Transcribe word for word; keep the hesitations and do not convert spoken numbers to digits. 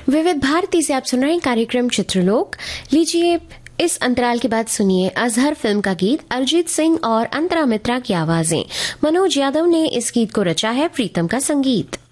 विविध भारती से आप सुन रहे हैं कार्यक्रम चित्रलोक। लीजिए इस अंतराल के बाद सुनिए अजहर फिल्म का गीत, अरिजीत सिंह और अंतरा मित्रा की आवाजें। मनोज यादव ने इस गीत को रचा है, प्रीतम का संगीत।